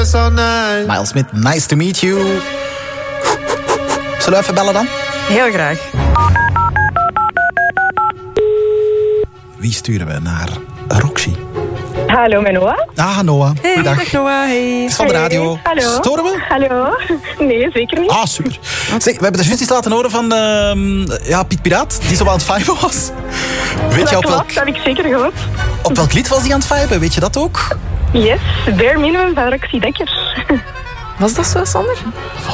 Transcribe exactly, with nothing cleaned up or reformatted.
you're so nice. Miles Smith, nice to meet you. Zullen we even bellen dan? Heel graag. Wie sturen we naar Roxy? Hallo, met Noah. Ah, Noah. Hey, Goeiedag. dag Noah. Hey. Het is van de radio. Hey, hallo. Storen we? Hallo. Nee, zeker niet. Ah, super. Zeg, we hebben er juist iets laten horen van uh, ja, Piet Piraat, die zo aan het viben was. Weet dat je op klopt, welk, dat heb ik zeker gehoord. op welk lied was die aan het viben? Weet je dat ook? Yes, bare minimum van Roxy Dekker. Was dat zo, Sander?